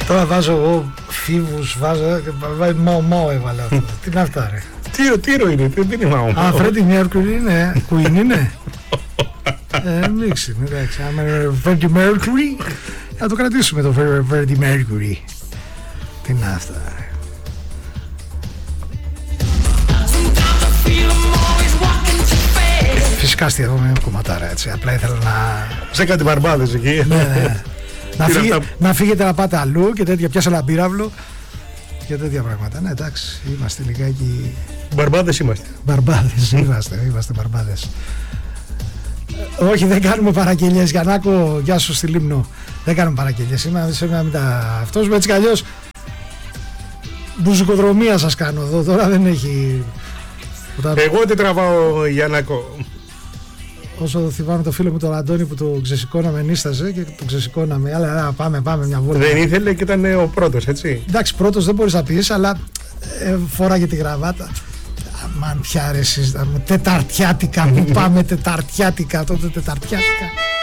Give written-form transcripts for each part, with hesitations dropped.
Τώρα βάζω εγώ φίβους, βάζω μαο έβαλα. Τι είναι αυτά ρε? Τίρο είναι, τι είναι μαο? Α, Φρέντι Μέρκουρι είναι, Queen είναι. Μίξι, εντάξει, άμα είναι Φρέντι Μέρκουρι, να το κρατήσουμε το Φρέντι Μέρκουρι. Τι είναι αυτά ρε? Φυσικά στη εδώ είναι κομματάρα έτσι, απλά ήθελα να... Σε κάτι μπαρμπάδες εκεί. Ναι. Να φύγετε να πάτε αλλού και τέτοια, πιάσα ένα πύραυλο και τέτοια πράγματα. Ναι, εντάξει, είμαστε λιγάκι... Μπαρμπάδες είμαστε. Μπαρμπάδες είμαστε μπαρμπάδες. Όχι, δεν κάνουμε παραγγελίες. Γιαννάκο, γεια σου στη Λίμνο. Δεν κάνουμε παραγγελίες. Αυτός με έτσι κι αλλιώς μπουζουκοδρομία σας κάνω εδώ. Τώρα δεν έχει... Εγώ τι τραβάω, Γιαννάκο? Όσο θυμάμαι το φίλο μου τον Αντώνη που το ξεσηκώναμε, νίσταζε και το ξεσηκώναμε. Αλλά πάμε μια βόλτα. Δεν ήθελε και ήταν ο πρώτος, έτσι. Εντάξει, πρώτος δεν μπορείς να πεις, αλλά φοράγε τη γραβάτα. Αμάν πια ρε εσείς, τεταρτιάτικα, που πάμε τεταρτιάτικα, τότε τεταρτιάτικα.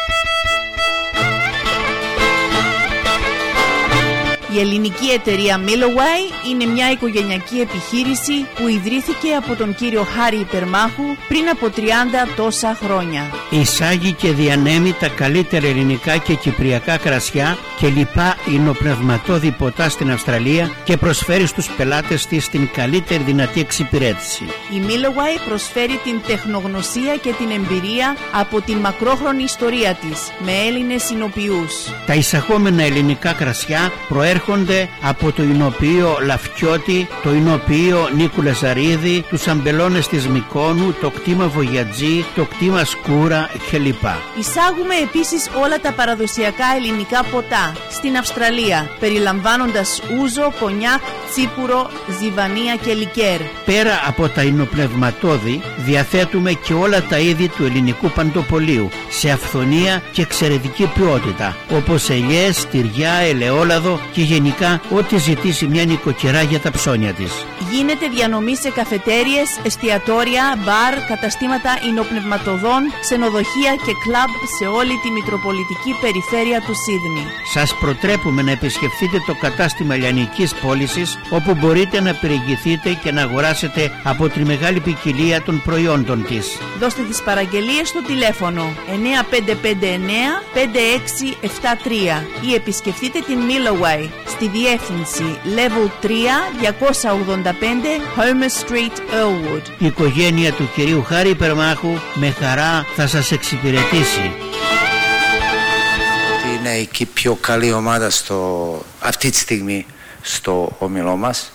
Η ελληνική εταιρεία Milloway είναι μια οικογενειακή επιχείρηση που ιδρύθηκε από τον κύριο Χάρη Υπερμάχου πριν από 30 τόσα χρόνια. Εισάγει και διανέμει τα καλύτερα ελληνικά και κυπριακά κρασιά και λοιπά υνοπνευματώδη ποτά στην Αυστραλία και προσφέρει στους πελάτες της την καλύτερη δυνατή εξυπηρέτηση. Η Milloway προσφέρει την τεχνογνωσία και την εμπειρία από την μακρόχρονη ιστορία της με Έλληνες υνοποιούς. Τα εισαγόμενα ελληνικά κρασιά προέρχονται από το υνοποιείο Λαφκιώτη, το υνοποιείο Νίκου Λαζαρίδη, τους αμπελώνες της Μυκόνου, το κτήμα Βογιατζή, το κτήμα Σκούρα κλπ. Εισάγουμε επίσης όλα τα παραδοσιακά ελληνικά ποτά στην Αυστραλία, περιλαμβάνοντας ούζο, κονιάκ, τσίπουρο, ζιβανία και λικέρ. Πέρα από τα υνοπνευματώδη, διαθέτουμε και όλα τα είδη του ελληνικού παντοπολίου, σε αυθονία και εξαιρετική ποιότητα, όπως ελιές, τυριά, ελαιόλαδο και γενικά ό,τι ζητήσει μια νοικοκυρά για τα ψώνια της. Γίνεται διανομή σε καφετέριες, εστιατόρια, μπαρ, καταστήματα υνοπνευματοδών, ξενοδοχεία και κλαμπ σε όλη τη μητροπολιτική περιφέρεια του Σίδνη. Σας προτρέπουμε να επισκεφθείτε το κατάστημα λιανικής πώλησης, όπου μπορείτε να περιηγηθείτε και να αγοράσετε από τη μεγάλη ποικιλία των προϊόντων της. Δώστε τις παραγγελίες στο τηλέφωνο 9559-5673 ή επισκεφτείτε την Milloway στη διεύθυνση Level 3 285 Homer Street, Earlwood. Η οικογένεια του κυρίου Χάρη Υπερμάχου με χαρά θα σας εξυπηρετήσει. Είναι η πιο καλή ομάδα αυτή τη στιγμή στο όμιλό μας.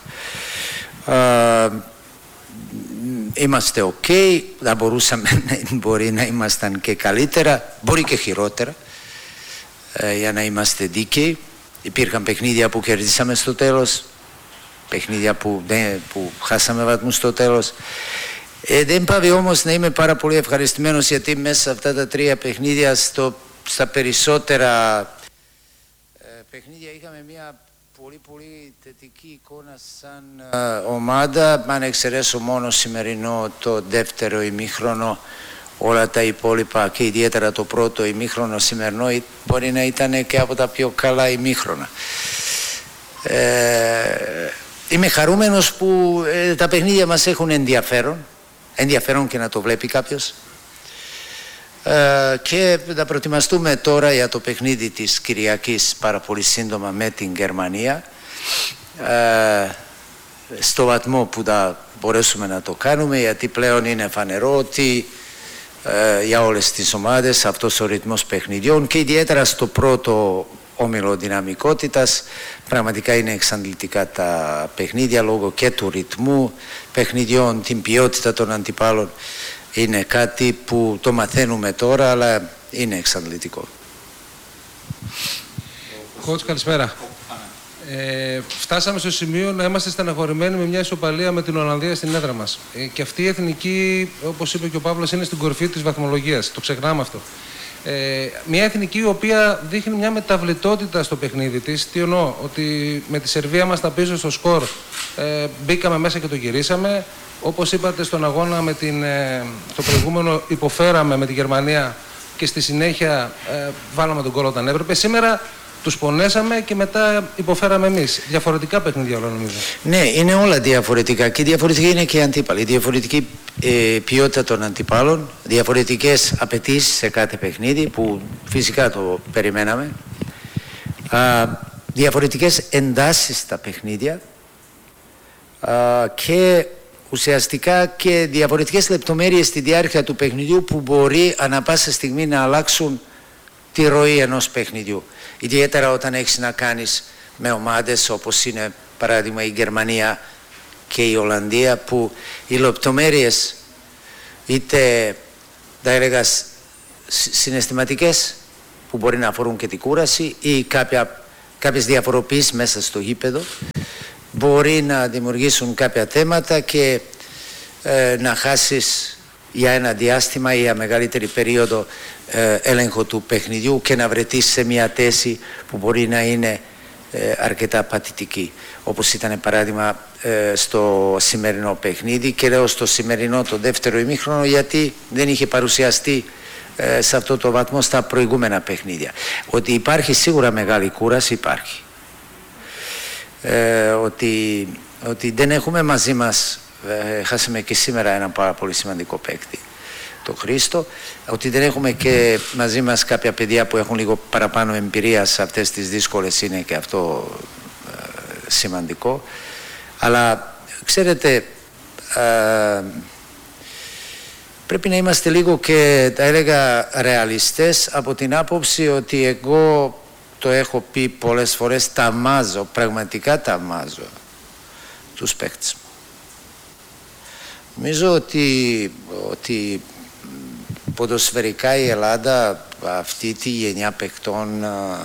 Είμαστε ok, θα μπορούσαμε, μπορεί να ήμασταν και καλύτερα, μπορεί και χειρότερα, για να είμαστε δίκαιοι. Υπήρχαν παιχνίδια που κερδίσαμε στο τέλος, παιχνίδια που χάσαμε βαθμούς στο τέλος. Δεν πάβει όμως να είμαι πάρα πολύ ευχαριστημένος, γιατί μέσα σε αυτά τα 3 παιχνίδια στα περισσότερα παιχνίδια είχαμε μια πολύ θετική εικόνα σαν ομάδα. Αν εξαιρέσω μόνο σημερινό το δεύτερο ημίχρονο, όλα τα υπόλοιπα και ιδιαίτερα το πρώτο ημίχρονο σημερινό μπορεί να ήταν και από τα πιο καλά ημίχρονα. Είμαι χαρούμενος που τα παιχνίδια μας έχουν ενδιαφέρον και να το βλέπει κάποιος. Και θα προετοιμαστούμε τώρα για το παιχνίδι της Κυριακής πάρα πολύ σύντομα με την Γερμανία, στο βαθμό που θα μπορέσουμε να το κάνουμε, γιατί πλέον είναι φανερό ότι για όλες τις ομάδες αυτός ο ρυθμός παιχνιδιών και ιδιαίτερα στο πρώτο όμιλο δυναμικότητας πραγματικά είναι εξαντλητικά τα παιχνίδια λόγω και του ρυθμού παιχνιδιών, την ποιότητα των αντιπάλων. Είναι κάτι που το μαθαίνουμε τώρα, αλλά είναι εξαντλητικό. Coach, καλησπέρα. Φτάσαμε στο σημείο να είμαστε στεναχωρημένοι με μια ισοπαλία με την Ολλανδία στην έδρα μας. Και αυτή η εθνική, όπως είπε και ο Παύλος, είναι στην κορυφή της βαθμολογίας. Το ξεχνάμε αυτό. Μια εθνική η οποία δείχνει μια μεταβλητότητα στο παιχνίδι της. Τι εννοώ, ότι με τη Σερβία μας τα πίσω στο σκορ μπήκαμε μέσα και το γυρίσαμε. Όπως είπατε, στον αγώνα το προηγούμενο υποφέραμε με τη Γερμανία και στη συνέχεια βάλαμε τον γκολ όταν έπρεπε. Σήμερα τους πονέσαμε και μετά υποφέραμε εμείς. Διαφορετικά παιχνίδια όλα νομίζω. Ναι, είναι όλα διαφορετικά και διαφορετική είναι και οι αντίπαλοι. Διαφορετική ποιότητα των αντιπάλων, διαφορετικές απαιτήσεις σε κάθε παιχνίδι που φυσικά το περιμέναμε. Διαφορετικές εντάσεις στα παιχνίδια και ουσιαστικά και διαφορετικές λεπτομέρειες στη διάρκεια του παιχνιδιού που μπορεί ανά πάσα στιγμή να αλλάξουν τη ροή ενός παιχνιδιού. Ιδιαίτερα όταν έχεις να κάνεις με ομάδες όπως είναι παράδειγμα η Γερμανία και η Ολλανδία, που οι λεπτομέρειες είτε θα έλεγα συναισθηματικές που μπορεί να αφορούν και την κούραση ή κάποιες διαφοροποιήσεις μέσα στο γήπεδο μπορεί να δημιουργήσουν κάποια θέματα και να χάσεις για ένα διάστημα ή για μεγαλύτερη περίοδο έλεγχο του παιχνιδιού και να βρεθείς σε μια θέση που μπορεί να είναι αρκετά παθητική, όπως ήταν παράδειγμα στο σημερινό παιχνίδι. Και λέω στο σημερινό το δεύτερο ημίχρονο γιατί δεν είχε παρουσιαστεί σε αυτό το βαθμό στα προηγούμενα παιχνίδια. Ότι υπάρχει σίγουρα μεγάλη κούραση, υπάρχει. Ότι δεν έχουμε μαζί μας, χάσαμε και σήμερα ένα πάρα πολύ σημαντικό παίκτη, το Χρήστο, ότι δεν έχουμε και μαζί μας κάποια παιδιά που έχουν λίγο παραπάνω εμπειρία σε αυτές τις δύσκολες, είναι και αυτό σημαντικό. Αλλά ξέρετε, πρέπει να είμαστε λίγο και θα έλεγα ρεαλιστές από την άποψη ότι εγώ το έχω πει πολλές φορές, ταμάζω, πραγματικά ταμάζω τους παίκτες μου. Νομίζω ότι ποδοσφαιρικά η Ελλάδα αυτή τη γενιά παικτών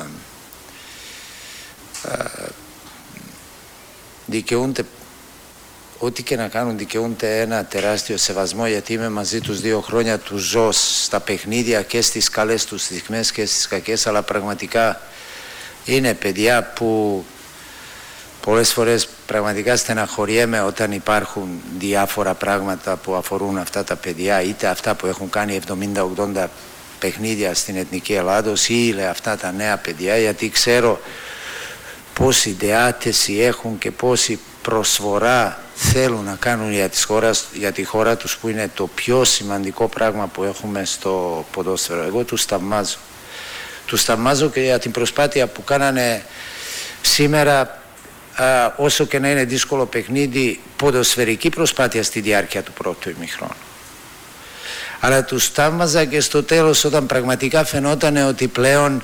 δικαιούνται, ό,τι και να κάνουν δικαιούνται ένα τεράστιο σεβασμό, γιατί είμαι μαζί τους 2 χρόνια, τους ζω στα παιχνίδια και στις καλές τους στιγμές και στις κακές, αλλά πραγματικά είναι παιδιά που πολλές φορές πραγματικά στεναχωριέμαι όταν υπάρχουν διάφορα πράγματα που αφορούν αυτά τα παιδιά, είτε αυτά που έχουν κάνει 70-80 παιχνίδια στην Εθνική Ελλάδος ή αυτά τα νέα παιδιά, γιατί ξέρω πόση διάθεση έχουν και πόση προσφορά θέλουν να κάνουν για τη χώρα τους, που είναι το πιο σημαντικό πράγμα που έχουμε στο ποδόσφαιρο. Εγώ τους θαυμάζω. Τους θαυμάζω και για την προσπάθεια που κάνανε σήμερα, όσο και να είναι δύσκολο παιχνίδι, ποδοσφαιρική προσπάθεια στη διάρκεια του πρώτου ημιχρόνου. Αλλά τους θαύμαζα και στο τέλος, όταν πραγματικά φαινόταν ότι πλέον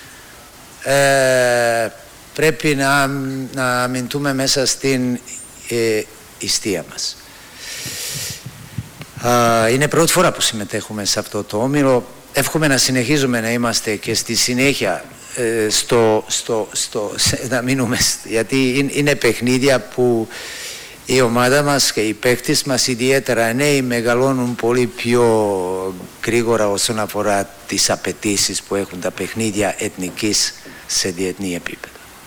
πρέπει να αμυνθούμε μέσα στην ιστία μας. Είναι πρώτη φορά που συμμετέχουμε σε αυτό το όμιλο. Εύχομαι να συνεχίζουμε να είμαστε και στη συνέχεια να μείνουμε, γιατί είναι παιχνίδια που η ομάδα μας και οι παίκτες μας, ιδιαίτερα νέοι, μεγαλώνουν πολύ πιο γρήγορα όσον αφορά τις απαιτήσεις που έχουν τα παιχνίδια εθνικής σε διεθνή επίπεδο.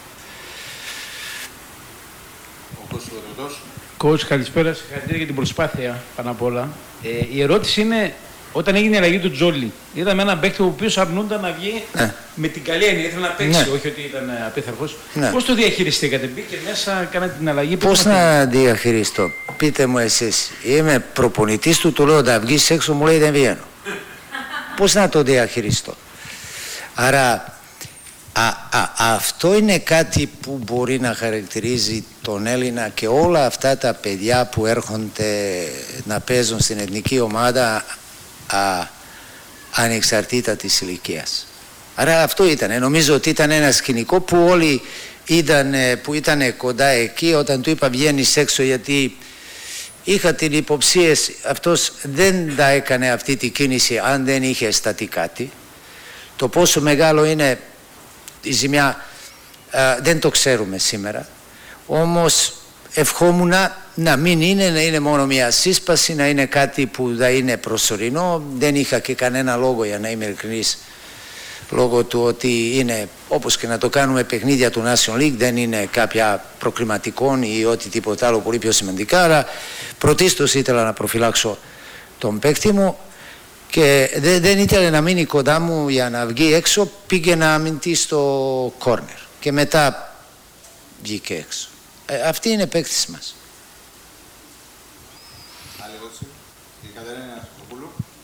Coach, καλησπέρα. Συγχαρητήρια για την προσπάθεια πάνω απ' όλα. Η ερώτηση είναι, όταν έγινε η αλλαγή του Τζόλι, είδαμε έναν παίκτη ο οποίος αρνούνταν να βγει με την καλή έννοια, ήθελε να παίξει, όχι ότι ήταν απίθαρχος. Πώς το διαχειριστήκατε, μπήκε μέσα, κάνατε την αλλαγή? Πώς να διαχειριστώ, πείτε μου εσείς. Είμαι προπονητής του, του λέω να βγεις έξω, μου λέει δεν βγαίνω. Πώς να το διαχειριστώ? Άρα αυτό είναι κάτι που μπορεί να χαρακτηρίζει τον Έλληνα και όλα αυτά τα παιδιά που έρχονται να παίζουν στην εθνική ομάδα ανεξαρτήτα της ηλικίας. Άρα αυτό ήταν. Νομίζω ότι ήταν ένα σκηνικό που όλοι που ήταν κοντά εκεί, όταν του είπα βγαίνεις έξω, γιατί είχα την υποψία αυτός δεν τα έκανε αυτή τη κίνηση αν δεν είχε σταθεί κάτι. Το πόσο μεγάλο είναι η ζημιά δεν το ξέρουμε σήμερα, όμως ευχόμουν να μην είναι, να είναι μόνο μια σύσπαση, να είναι κάτι που θα είναι προσωρινό. Δεν είχα και κανένα λόγο, για να είμαι ειλικρινής, λόγω του ότι είναι, όπως και να το κάνουμε, παιχνίδια του National League, δεν είναι κάποια προκριματικών ή ό,τι τίποτα άλλο πολύ πιο σημαντικά, αλλά πρωτίστως ήθελα να προφυλάξω τον παίκτη μου Και δεν ήθελε να μείνει κοντά μου για να βγει έξω, πήγε να αμυνθεί στο κόρνερ και μετά βγήκε έξω. Αυτή είναι παίκτης μας. Άλλη ερώτηση, η Κατερίνα Σοφοπούλου.